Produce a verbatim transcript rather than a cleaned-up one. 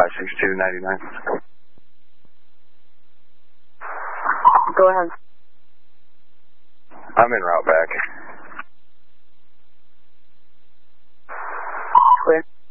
five six two ninety-nine. Go ahead. I'm en route back. Clear.